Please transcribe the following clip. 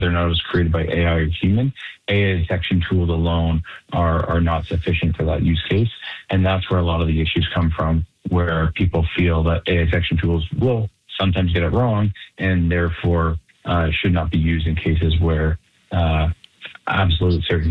whether or not it was created by AI or human, AI detection tools alone are not sufficient for that use case. And that's where a lot of the issues come from, where people feel that AI detection tools will sometimes get it wrong and therefore should not be used in cases where absolute certainty